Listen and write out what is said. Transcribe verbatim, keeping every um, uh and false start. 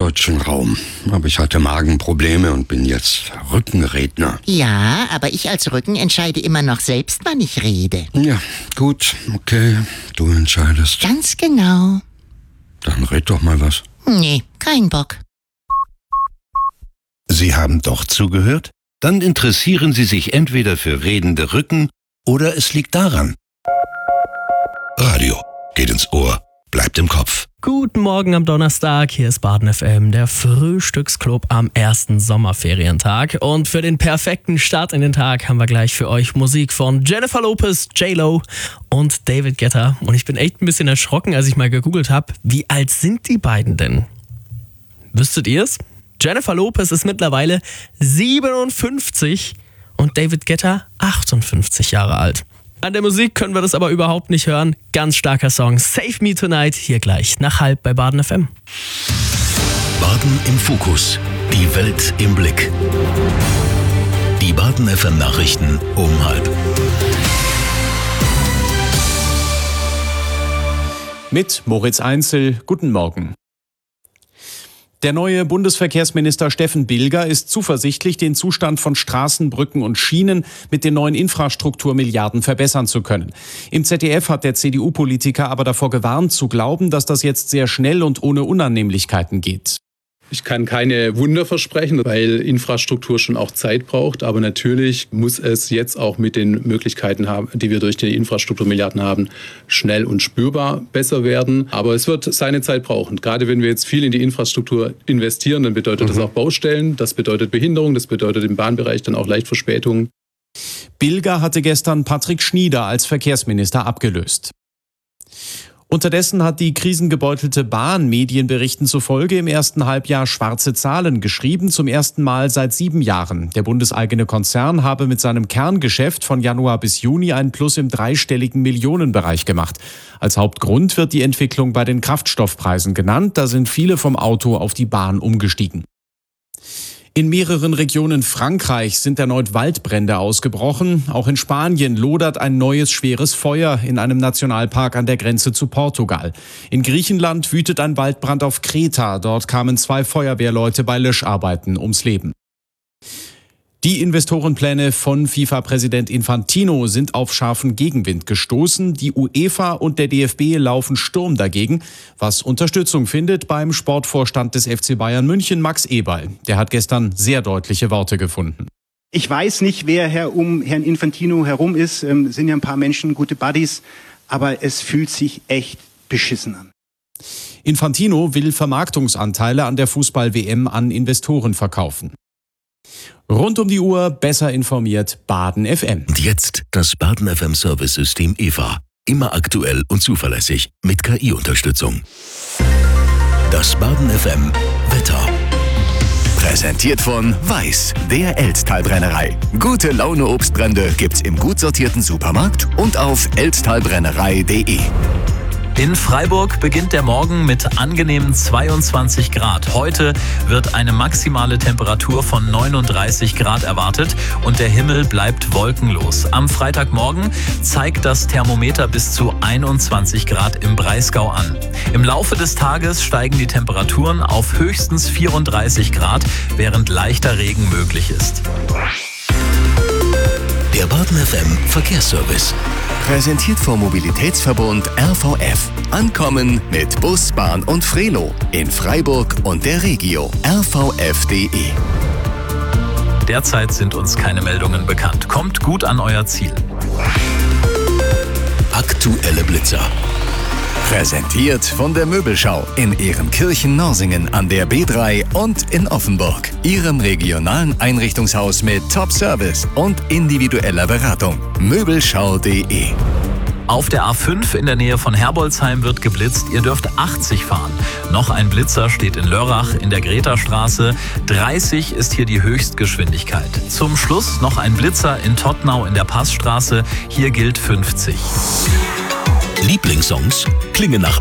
ostdeutschen Raum. Aber ich hatte Magenprobleme und bin jetzt Rückenredner. Ja, aber ich als Rücken entscheide immer noch selbst, wann ich rede. Ja, gut, okay, du entscheidest. Ganz genau. Dann red doch mal was. Nee, kein Bock. Sie haben doch zugehört? Dann interessieren Sie sich entweder für redende Rücken oder es liegt daran. Radio geht ins Ohr, bleibt im Kopf. Guten Morgen am Donnerstag, hier ist Baden F M, der Frühstücksclub am ersten Sommerferientag. Und für den perfekten Start in den Tag haben wir gleich für euch Musik von Jennifer Lopez, J-Lo und David Guetta. Und ich bin echt ein bisschen erschrocken, als ich mal gegoogelt habe, wie alt sind die beiden denn? Wüsstet ihr's? Jennifer Lopez ist mittlerweile siebenundfünfzig und David Guetta achtundfünfzig Jahre alt. An der Musik können wir das aber überhaupt nicht hören. Ganz starker Song, Save Me Tonight, hier gleich nach halb bei Baden F M. Baden im Fokus, die Welt im Blick. Die Baden F M Nachrichten um halb. Mit Moritz Einzel, guten Morgen. Der neue Bundesverkehrsminister Steffen Bilger ist zuversichtlich, den Zustand von Straßen, Brücken und Schienen mit den neuen Infrastrukturmilliarden verbessern zu können. Im Z D F hat der C D U-Politiker aber davor gewarnt, zu glauben, dass das jetzt sehr schnell und ohne Unannehmlichkeiten geht. Ich kann keine Wunder versprechen, weil Infrastruktur schon auch Zeit braucht. Aber natürlich muss es jetzt auch mit den Möglichkeiten, haben, die wir durch die Infrastrukturmilliarden haben, schnell und spürbar besser werden. Aber es wird seine Zeit brauchen. Gerade wenn wir jetzt viel in die Infrastruktur investieren, dann bedeutet mhm. das auch Baustellen, das bedeutet Behinderung, das bedeutet im Bahnbereich dann auch leicht Verspätungen. Bilger hatte gestern Patrick Schnieder als Verkehrsminister abgelöst. Unterdessen hat die krisengebeutelte Bahn Medienberichten zufolge im ersten Halbjahr schwarze Zahlen geschrieben, zum ersten Mal seit sieben Jahren. Der bundeseigene Konzern habe mit seinem Kerngeschäft von Januar bis Juni einen Plus im dreistelligen Millionenbereich gemacht. Als Hauptgrund wird die Entwicklung bei den Kraftstoffpreisen genannt. Da sind viele vom Auto auf die Bahn umgestiegen. In mehreren Regionen Frankreichs sind erneut Waldbrände ausgebrochen. Auch in Spanien lodert ein neues schweres Feuer in einem Nationalpark an der Grenze zu Portugal. In Griechenland wütet ein Waldbrand auf Kreta. Dort kamen zwei Feuerwehrleute bei Löscharbeiten ums Leben. Die Investorenpläne von FIFA-Präsident Infantino sind auf scharfen Gegenwind gestoßen. Die UEFA und der D F B laufen Sturm dagegen, was Unterstützung findet beim Sportvorstand des F C Bayern München, Max Eberl. Der hat gestern sehr deutliche Worte gefunden. Ich weiß nicht, wer Herr um Herrn Infantino herum ist. Ähm, sind ja ein paar Menschen, gute Buddies. Aber es fühlt sich echt beschissen an. Infantino will Vermarktungsanteile an der Fußball-W M an Investoren verkaufen. Rund um die Uhr besser informiert Baden F M. Und jetzt das Baden F M Service-System E V A. Immer aktuell und zuverlässig mit K I-Unterstützung. Das Baden F M Wetter. Präsentiert von Weiß, der Elsttalbrennerei. Gute Laune Obstbrände gibt's im gut sortierten Supermarkt und auf elsttalbrennerei punkt de. In Freiburg beginnt der Morgen mit angenehmen zweiundzwanzig Grad. Heute wird eine maximale Temperatur von neununddreißig Grad erwartet und der Himmel bleibt wolkenlos. Am Freitagmorgen zeigt das Thermometer bis zu einundzwanzig Grad im Breisgau an. Im Laufe des Tages steigen die Temperaturen auf höchstens vierunddreißig Grad, während leichter Regen möglich ist. Der Baden F M Verkehrsservice. Präsentiert vom Mobilitätsverbund R V F. Ankommen mit Bus, Bahn und Frelo in Freiburg und der Regio. R V F punkt de. Derzeit sind uns keine Meldungen bekannt. Kommt gut an euer Ziel. Aktuelle Blitzer. Präsentiert von der Möbelschau in Ehrenkirchen-Norsingen an der B drei und in Offenburg. Ihrem regionalen Einrichtungshaus mit Top-Service und individueller Beratung. Möbelschau punkt de. Auf der A fünf in der Nähe von Herbolzheim wird geblitzt. Ihr dürft achtzig fahren. Noch ein Blitzer steht in Lörrach in der Gretastraße. dreißig ist hier die Höchstgeschwindigkeit. Zum Schluss noch ein Blitzer in Tottnau in der Passstraße. Hier gilt fünfzig. Lieblingssongs klingen nach